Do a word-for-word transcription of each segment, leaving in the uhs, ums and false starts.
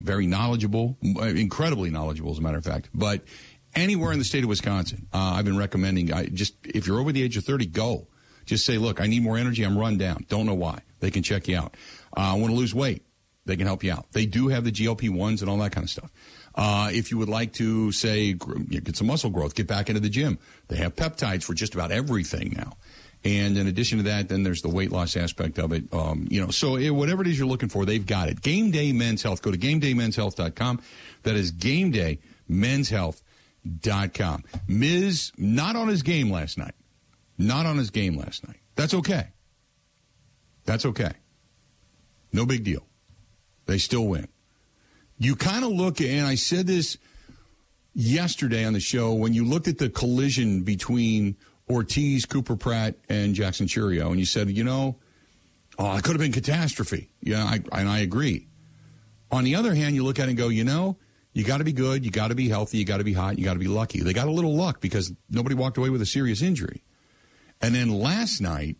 very knowledgeable, incredibly knowledgeable, as a matter of fact. But anywhere in the state of Wisconsin, uh, I've been recommending, I just if you're over the age of thirty, go. Just say, look, I need more energy. I'm run down. Don't know why. They can check you out. Uh, I want to lose weight. They can help you out. They do have the G L P ones and all that kind of stuff. Uh, if you would like to, say, get some muscle growth, get back into the gym, they have peptides for just about everything now. And in addition to that, then there's the weight loss aspect of it. Um, you know, so it, whatever it is you're looking for, they've got it. Game Day Men's Health. Go to game day men's health dot com. That is game day men's health dot com. Miz, not on his game last night. Not on his game last night. That's okay. That's okay. No big deal. They still win. You kind of look, and I said this yesterday on the show, when you looked at the collision between Ortiz, Cooper Pratt, and Jackson Chourio, and you said, you know, oh, it could have been catastrophe. Yeah, I, and I agree. On the other hand, you look at it and go, you know, you got to be good, you got to be healthy, you got to be hot, you got to be lucky. They got a little luck because nobody walked away with a serious injury. And then last night,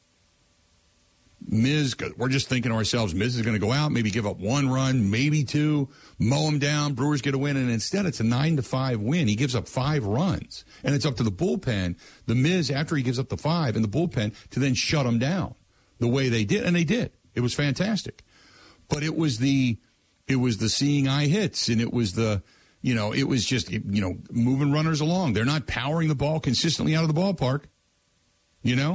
Miz, we're just thinking to ourselves, Miz is going to go out, maybe give up one run, maybe two, mow him down, Brewers get a win, and instead it's a nine to five win. He gives up five runs, and it's up to the bullpen, the Miz, after he gives up the five, and the bullpen to then shut him down the way they did, and they did. It was fantastic. But it was the, it was the seeing eye hits, and it was the, you know, it was just, you know, moving runners along. They're not powering the ball consistently out of the ballpark, you know?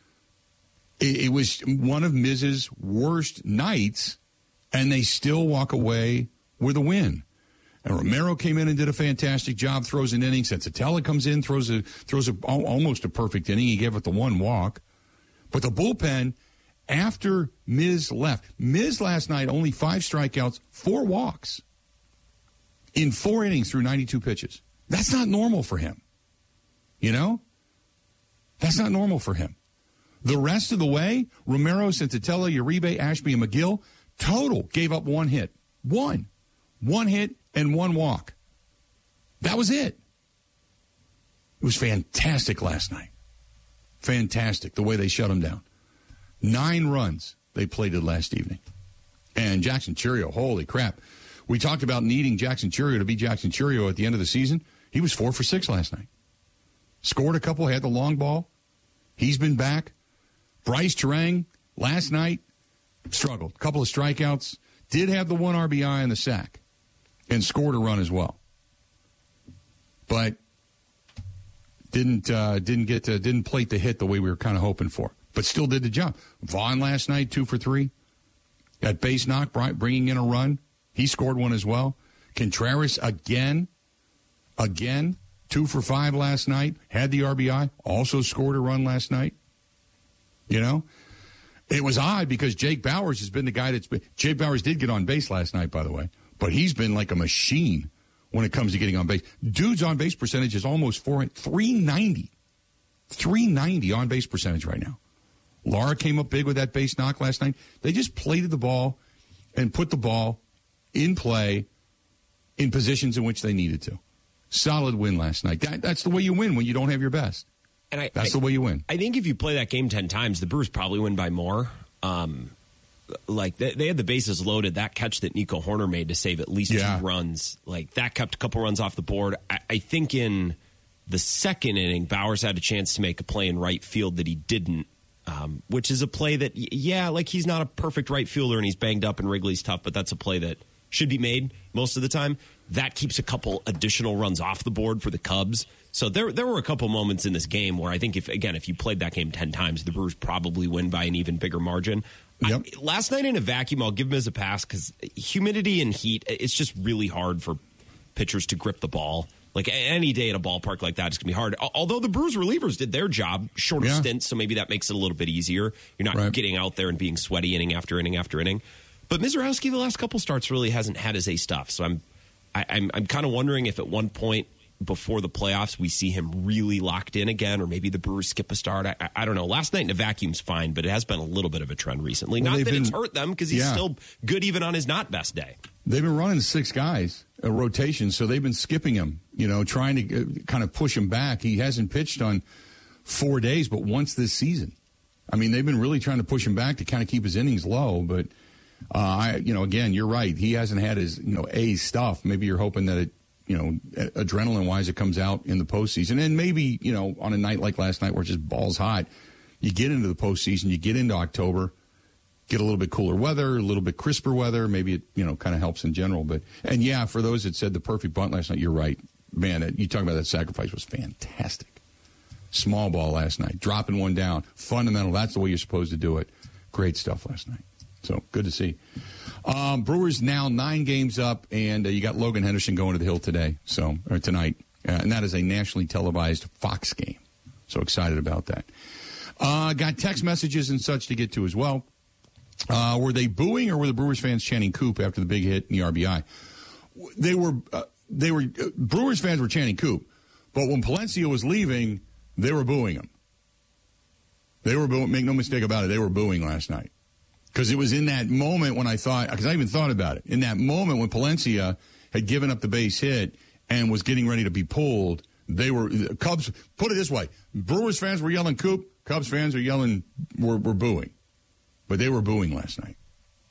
It was one of Miz's worst nights, and they still walk away with a win. And Romero came in and did a fantastic job, throws an inning. Senzatella comes in, throws a throws a, almost a perfect inning. He gave it the one walk. But the bullpen, after Miz left, Miz last night only five strikeouts, four walks in four innings through ninety-two pitches. That's not normal for him. You know? That's not normal for him. The rest of the way, Romero, Senzatella, Uribe, Ashby, and McGill, total gave up one hit. One. One hit and one walk. That was it. It was fantastic last night. Fantastic, the way they shut him down. Nine runs they plated last evening. And Jackson Chourio, holy crap. We talked about needing Jackson Chourio to be Jackson Chourio at the end of the season. He was four for six last night. Scored a couple, had the long ball. He's been back. Bryce Terang, last night, struggled. A couple of strikeouts. Did have the one R B I in the sack. And scored a run as well. But didn't uh, didn't get to, didn't plate the hit the way we were kind of hoping for. But still did the job. Vaughn last night, two for three. Got base knock, bringing in a run. He scored one as well. Contreras again. Again. Two for five last night. Had the R B I. Also scored a run last night. You know? It was odd because Jake Bauers has been the guy that's been... Jake Bauers did get on base last night, by the way. But he's been like a machine when it comes to getting on base. Dude's on-base percentage is almost four, three ninety. three ninety on-base percentage right now. Lara came up big with that base knock last night. They just plated the ball and put the ball in play in positions in which they needed to. Solid win last night. That, that's the way you win when you don't have your best. And I, That's I, the way you win. I think if you play that game ten times, the Brewers probably win by more. Um, like, they, they had the bases loaded. That catch that Nico Horner made to save at least yeah. two runs, like, that kept a couple runs off the board. I, I think in the second inning, Bauers had a chance to make a play in right field that he didn't, um, which is a play that, yeah, like, he's not a perfect right fielder and he's banged up and Wrigley's tough, but that's a play that should be made most of the time. That keeps a couple additional runs off the board for the Cubs. So there there were a couple moments in this game where I think, if again, if you played that game ten times, the Brewers probably win by an even bigger margin. Yep. I, last night in a vacuum, I'll give them as a pass because humidity and heat, it's just really hard for pitchers to grip the ball. Like, any day at a ballpark like that, it's going to be hard. Although the Brewers relievers did their job, shorter yeah. stints, so maybe that makes it a little bit easier. You're not right. getting out there and being sweaty inning after inning after inning. But Mizorowski, the last couple starts, really hasn't had his A stuff. So I'm I, I'm, I'm kind of wondering if at one point before the playoffs we see him really locked in again, or maybe the Brewers skip a start. I, I, I don't know. Last night in a vacuum's fine, but it has been a little bit of a trend recently. Well, not that been, it's hurt them, because he's yeah. still good even on his not best day. They've been running six guys, a rotation, so they've been skipping him, you know, trying to uh, kind of push him back. He hasn't pitched on four days, but once this season. I mean, they've been really trying to push him back to kind of keep his innings low, but Uh, I, you know, again, you're right. He hasn't had his, you know, A stuff. Maybe you're hoping that it, you know, adrenaline-wise, it comes out in the postseason. And maybe, you know, on a night like last night where it's just balls hot, you get into the postseason, you get into October, get a little bit cooler weather, a little bit crisper weather. Maybe it, you know, kind of helps in general. But and yeah, for those that said the perfect bunt last night, you're right, man. It, you talk about that sacrifice was fantastic. Small ball last night, dropping one down, fundamental. That's the way you're supposed to do it. Great stuff last night. So good to see. Um, Brewers now nine games up, and uh, you got Logan Henderson going to the Hill today, so or tonight, uh, and that is a nationally televised Fox game. So excited about that. Uh, got text messages and such to get to as well. Uh, were they booing or were the Brewers fans chanting Coop after the big hit in the R B I? They were. Uh, they were. Uh, Brewers fans were chanting Coop, but when Palencia was leaving, they were booing him. They were booing. Make no mistake about it. They were booing last night. Because it was in that moment when I thought, because I even thought about it, in that moment when Palencia had given up the base hit and was getting ready to be pulled, they were, Cubs, put it this way, Brewers fans were yelling Coop, Cubs fans are yelling, were, were booing. But they were booing last night.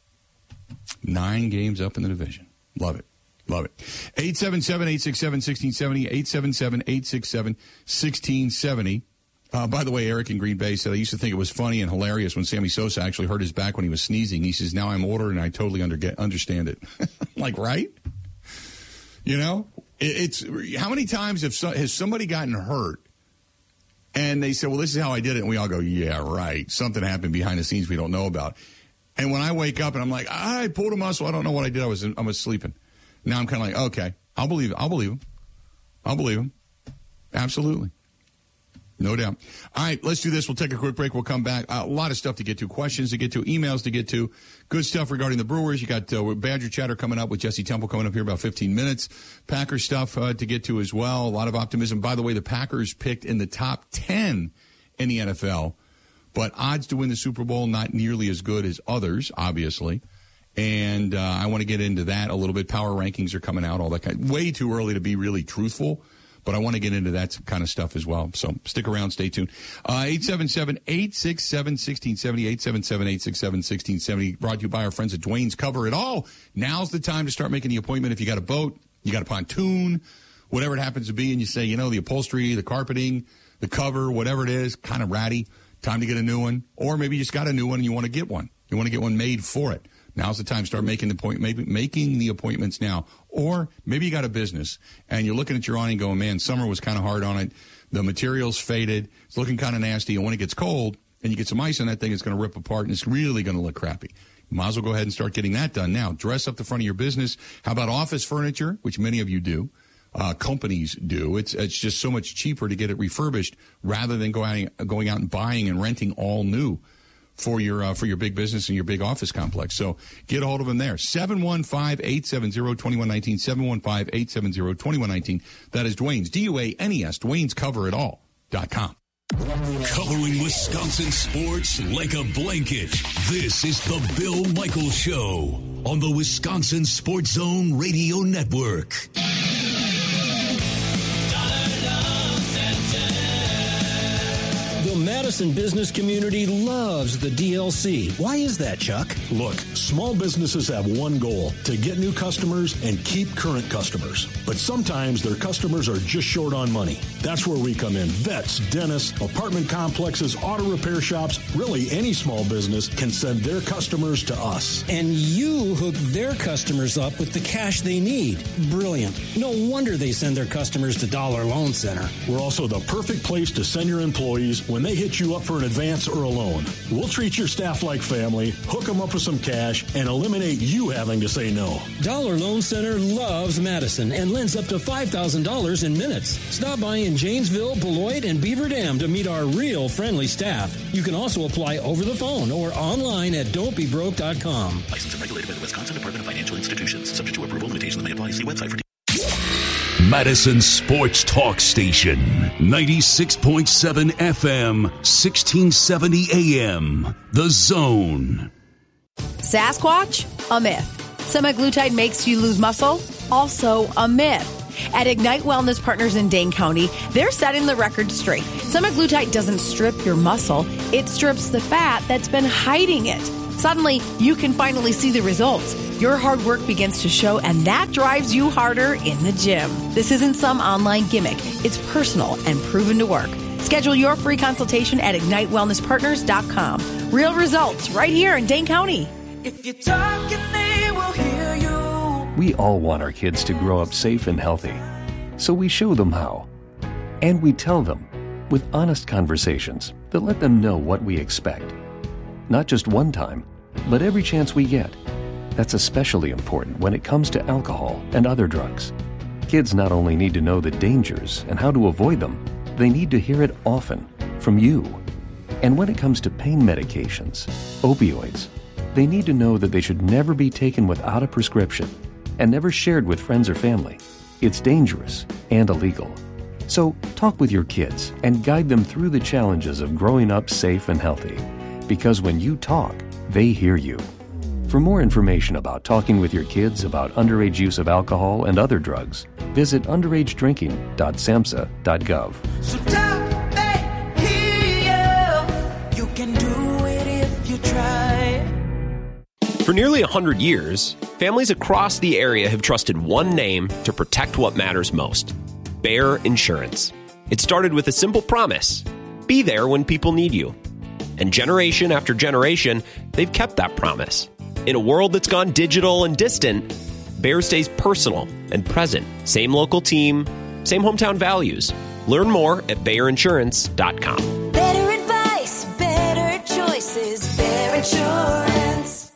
Nine games up in the division. Love it. Love it. eight seven seven, eight six seven, one six seven zero, eight seven seven, eight six seven, one six seven zero. Uh, by the way, Eric in Green Bay said, I used to think it was funny and hilarious when Sammy Sosa actually hurt his back when he was sneezing. He says, now I'm older and I totally under, get, understand it. Like, right? You know, it, it's how many times have so, has somebody gotten hurt and they say, well, this is how I did it. And we all go, yeah, right. Something happened behind the scenes we don't know about. And when I wake up and I'm like, I pulled a muscle. I don't know what I did. I was, I was sleeping. Now I'm kind of like, okay, I'll believe it. I'll believe him. I'll believe him. Absolutely. No doubt. All right, let's do this. We'll take a quick break. We'll come back. Uh, a lot of stuff to get to, questions to get to, emails to get to. Good stuff regarding the Brewers. You got uh, Badger Chatter coming up with Jesse Temple coming up here about fifteen minutes. Packers stuff uh, to get to as well. A lot of optimism. By the way, the Packers picked in the top ten in the N F L, but odds to win the Super Bowl not nearly as good as others, obviously. And uh, I want to get into that a little bit. Power rankings are coming out, all that kind. Way too early to be really truthful. But I want to get into that kind of stuff as well. So stick around, stay tuned. Uh, eight seven seven, eight six seven, one six seven zero, eight seven seven, eight six seven, one six seven zero. Brought to you by our friends at Dwayne's Cover It All. Now's the time to start making the appointment. If you got a boat, you got a pontoon, whatever it happens to be, and you say, you know, the upholstery, the carpeting, the cover, whatever it is, kind of ratty, time to get a new one. Or maybe you just got a new one and you want to get one. You want to get one made for it. Now's the time to start making the point, maybe making the appointments now. Or maybe you got a business and you're looking at your awning going, man, summer was kind of hard on it. The material's faded. It's looking kind of nasty. And when it gets cold and you get some ice on that thing, it's going to rip apart and it's really going to look crappy. You might as well go ahead and start getting that done now. Dress up the front of your business. How about office furniture, which many of you do? Uh, companies do. It's it's just so much cheaper to get it refurbished rather than going going out and buying and renting all new for your uh, for your big business and your big office complex. So get a hold of them there. seven one five, eight seven zero, two one one nine, seven one five, eight seven zero, two one one nine. That is Dwayne's, D U A N E S, Dwayne's Cover It All dot com. Covering Wisconsin sports like a blanket. This is the Bill Michaels Show on the Wisconsin Sports Zone Radio Network. The Madison business community loves the D L C. Why is that, Chuck? Look, small businesses have one goal, to get new customers and keep current customers. But sometimes their customers are just short on money. That's where we come in. Vets, dentists, apartment complexes, auto repair shops, really any small business can send their customers to us. And you hook their customers up with the cash they need. Brilliant. No wonder they send their customers to Dollar Loan Center. We're also the perfect place to send your employees when they hit you up for an advance or a loan. We'll treat your staff like family, hook them up with some cash, and eliminate you having to say no. Dollar Loan Center loves Madison and lends up to five thousand dollars in minutes. Stop by in Janesville, Beloit, and Beaver Dam to meet our real friendly staff. You can also apply over the phone or online at don't be broke dot com. Licensed and regulated by the Wisconsin Department of Financial Institutions. Subject to approval, limitations may apply. See website for Madison Sports Talk Station, ninety-six point seven F M, sixteen seventy A M. The Zone. Sasquatch? A myth. Semaglutide makes you lose muscle? Also a myth. At Ignite Wellness Partners in Dane County, they're setting the record straight. Semaglutide doesn't strip your muscle. It strips the fat that's been hiding it. Suddenly, you can finally see the results. Your hard work begins to show, and that drives you harder in the gym. This isn't some online gimmick. It's personal and proven to work. Schedule your free consultation at ignite wellness partners dot com. Real results right here in Dane County. If you're talking, they will hear you. We all want our kids to grow up safe and healthy. So we show them how. And we tell them with honest conversations that let them know what we expect. Not just one time, but every chance we get. That's especially important when it comes to alcohol and other drugs. Kids not only need to know the dangers and how to avoid them, they need to hear it often from you. And when it comes to pain medications, opioids, they need to know that they should never be taken without a prescription and never shared with friends or family. It's dangerous and illegal. So talk with your kids and guide them through the challenges of growing up safe and healthy. Because when you talk, they hear you. For more information about talking with your kids about underage use of alcohol and other drugs, visit underage drinking dot samhsa dot gov. So talk, they hear you. You can do it if you try. For nearly one hundred years, families across the area have trusted one name to protect what matters most: Bayer Insurance. It started with a simple promise: be there when people need you. And generation after generation, they've kept that promise. In a world that's gone digital and distant, Bayer stays personal and present. Same local team, same hometown values. Learn more at bayer insurance dot com. Better advice, better choices, Bayer Insurance.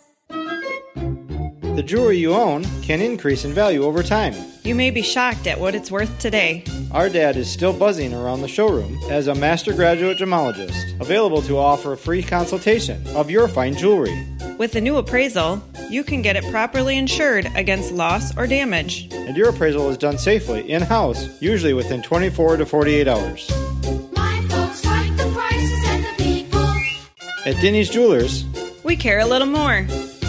The jewelry you own can increase in value over time. You may be shocked at what it's worth today. Our dad is still buzzing around the showroom as a master graduate gemologist, available to offer a free consultation of your fine jewelry. With the new appraisal, you can get it properly insured against loss or damage. And your appraisal is done safely, in-house, usually within twenty-four to forty-eight hours. My folks like the prices and the people. At Denny's Jewelers, we care a little more.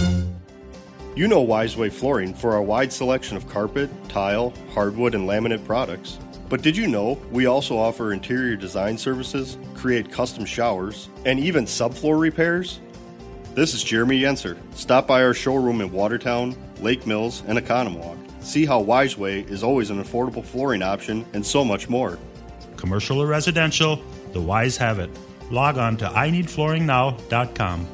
You know Wiseway Flooring for our wide selection of carpet, tile, hardwood, and laminate products. But did you know we also offer interior design services, create custom showers, and even subfloor repairs? This is Jeremy Yenser. Stop by our showroom in Watertown, Lake Mills, and Economwalk. See how Wiseway is always an affordable flooring option and so much more. Commercial or residential, the Wise have it. Log on to I need flooring now dot com.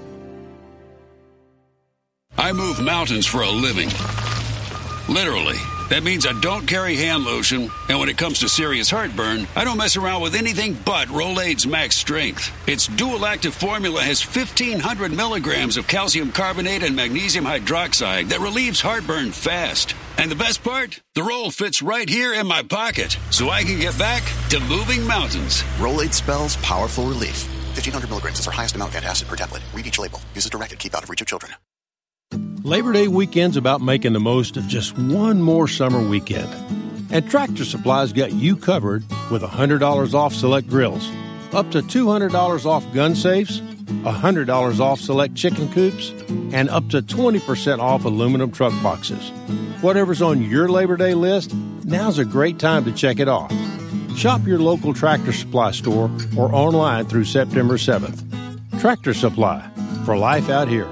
I move mountains for a living. Literally. That means I don't carry hand lotion, and when it comes to serious heartburn, I don't mess around with anything but Rolaids Max Strength. Its dual-active formula has fifteen hundred milligrams of calcium carbonate and magnesium hydroxide that relieves heartburn fast. And the best part? The roll fits right here in my pocket, so I can get back to moving mountains. Rolaids spells powerful relief. fifteen hundred milligrams is our highest amount of antacid per tablet. Read each label. Use as directed. Keep out of reach of children. Labor Day weekend's about making the most of just one more summer weekend. And Tractor Supply's got you covered with one hundred dollars off select grills, up to two hundred dollars off gun safes, one hundred dollars off select chicken coops, and up to twenty percent off aluminum truck boxes. Whatever's on your Labor Day list, now's a great time to check it off. Shop your local Tractor Supply store or online through September seventh. Tractor Supply, for life out here.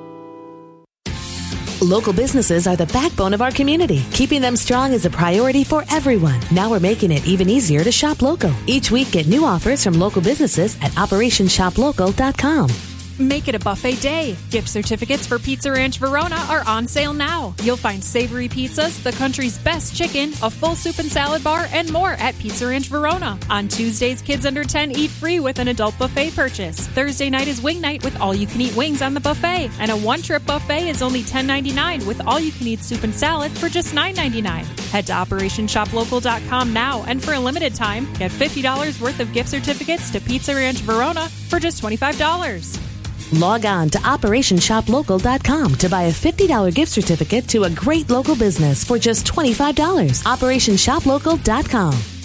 Local businesses are the backbone of our community. Keeping them strong is a priority for everyone. Now we're making it even easier to shop local. Each week, get new offers from local businesses at operation shop local dot com. Make it a buffet day. Gift certificates for Pizza Ranch Verona are on sale now. You'll find savory pizzas, the country's best chicken, a full soup and salad bar, and more at Pizza Ranch Verona. On Tuesdays, kids under ten eat free with an adult buffet purchase. Thursday night is wing night with all-you-can-eat wings on the buffet. And a one-trip buffet is only ten ninety-nine with all-you-can-eat soup and salad for just nine ninety-nine. Head to operation shop local dot com now, and for a limited time, get fifty dollars worth of gift certificates to Pizza Ranch Verona for just twenty-five dollars. Log on to operation shop local dot com to buy a fifty dollars gift certificate to a great local business for just twenty-five dollars. operation shop local dot com.